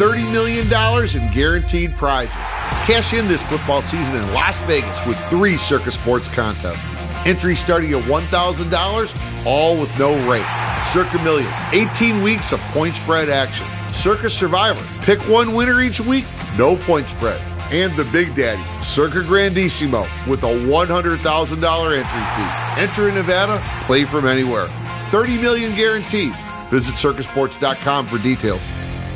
$30 million in guaranteed prizes. Cash in this football season in Las Vegas with 3 Circa Sports contests. Entry starting at $1,000, all with no rate. Circa Millions, 18 weeks of point spread action. Circa Survivor, pick one winner each week, no point spread. And the Big Daddy, Circa Grandissimo, with a $100,000 entry fee. Enter in Nevada, play from anywhere. $30 million guaranteed. Visit circasports.com for details.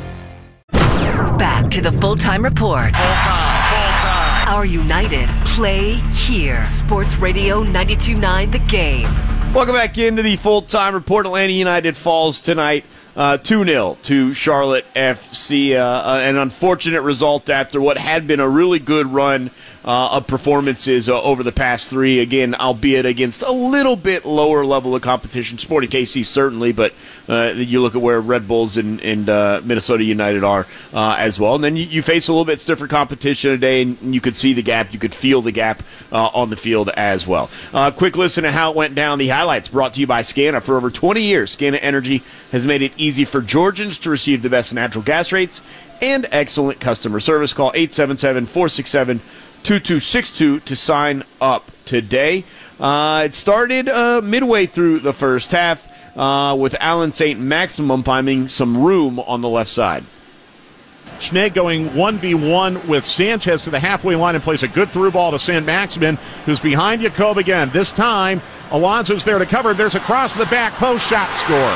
Back to the Full-Time Report. Full-time. Our United play here. Sports Radio 92.9 The Game. Welcome back into the Full-Time Report. Atlanta United falls tonight 2-0 to Charlotte FC. An unfortunate result after what had been a really good run of performances over the past 3. Again, albeit against a little bit lower level of competition. Sporting KC certainly, but you look at where Red Bulls and Minnesota United are as well. And then you face a little bit stiffer competition today, and you could see the gap. You could feel the gap on the field as well. Quick listen to how it went down. The highlights brought to you by SCANA. For over 20 years, SCANA Energy has made it easy for Georgians to receive the best natural gas rates and excellent customer service. Call 877-467-2262 to sign up today. It started midway through the first half with Allen St. Maximum finding some room on the left side. Schnee going 1v1 with Sanchez to the halfway line and plays a good through ball to St. Maximin, who's behind Jacob again. This time, Alonso's there to cover. There's a cross to the back post, shot, score.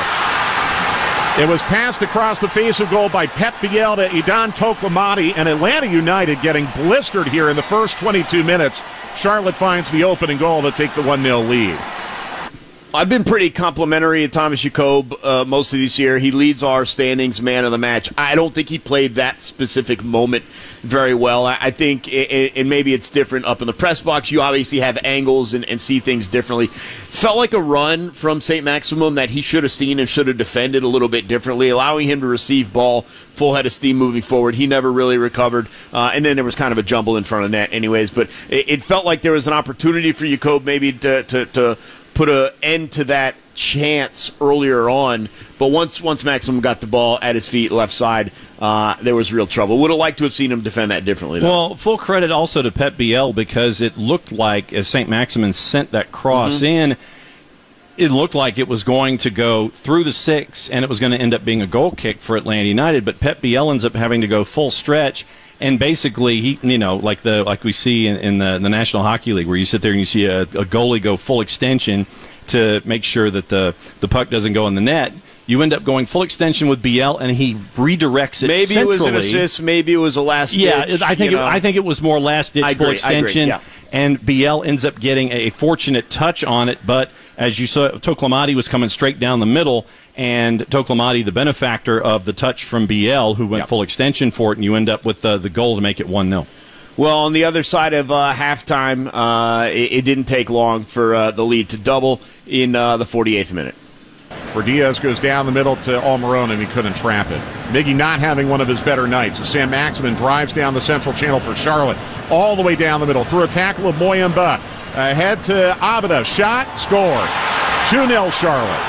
It was passed across the face of goal by Pep Biel to Idan Toklamati, and Atlanta United getting blistered here in the first 22 minutes. Charlotte finds the opening goal to take the 1-0 lead. I've been pretty complimentary of Thomas Jacob most of this year. He leads our standings man of the match. I don't think he played that specific moment very well. I think, and maybe it's different up in the press box, you obviously have angles and see things differently. Felt like a run from St. Maximum that he should have seen and should have defended a little bit differently, allowing him to receive ball full head of steam moving forward. He never really recovered, and then there was kind of a jumble in front of net anyways. But it felt like there was an opportunity for Jacob maybe to put an end to that chance earlier on, but once Maximum got the ball at his feet, left side, there was real trouble. Would have liked to have seen him defend that differently, though. Well, full credit also to Pep Biel, because it looked like, as St. Maximin sent that cross in, it looked like it was going to go through the 6, and it was going to end up being a goal kick for Atlanta United, but Pep Biel ends up having to go full stretch. And basically, he, like we see in the National Hockey League, where you sit there and you see a goalie go full extension to make sure that the puck doesn't go in the net. You end up going full extension with Biel, and he redirects it. Maybe centrally. It was an assist. Maybe it was a last ditch. Yeah, I think it was more last ditch full extension. I agree, yeah. And Biel ends up getting a fortunate touch on it, but as you saw, Toklamati was coming straight down the middle, and Toklamati, the benefactor of the touch from Biel, who went full extension for it, and you end up with the goal to make it 1-0. Well, on the other side of halftime, it didn't take long for the lead to double in the 48th minute. Where Diaz goes down the middle to Almiron, and he couldn't trap it. Miggy not having one of his better nights as Sam Maximin drives down the central channel for Charlotte, all the way down the middle, through a tackle of Moyamba. Ahead to Abada, shot, score. 2-0 Charlotte.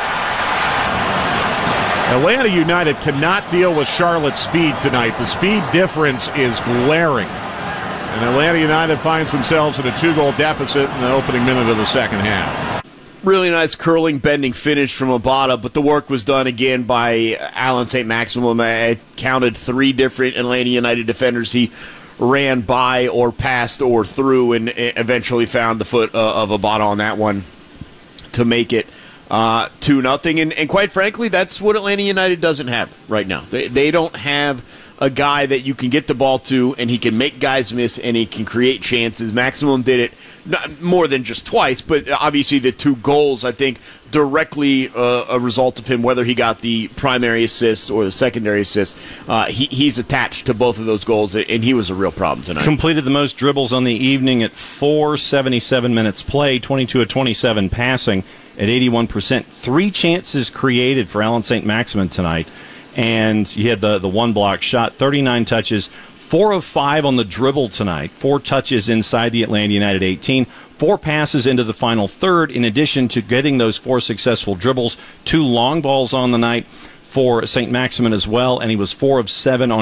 Atlanta United cannot deal with Charlotte's speed tonight. The speed difference is glaring. And Atlanta United finds themselves in a 2-goal deficit in the opening minute of the second half. Really nice curling, bending finish from Abada, but the work was done again by Allen St. Maximum. I counted 3 different Atlanta United defenders he ran by or passed or through, and eventually found the foot of Abada on that one to make it 2-0. And quite frankly, that's what Atlanta United doesn't have right now. They don't have a guy that you can get the ball to, and he can make guys miss, and he can create chances. Maximum did it not more than just twice, but obviously the 2 goals, I think, directly a result of him, whether he got the primary assist or the secondary assist. He's attached to both of those goals, and he was a real problem tonight. Completed the most dribbles on the evening at 477 minutes play, 22 of 27 passing at 81%. 3 chances created for Allen St. Maximin tonight. And he had the 1 block shot, 39 touches, 4 of 5 on the dribble tonight, 4 touches inside the Atlanta United 18, 4 passes into the final third, in addition to getting those 4 successful dribbles, 2 long balls on the night for St. Maximin as well, and he was 4 of 7 on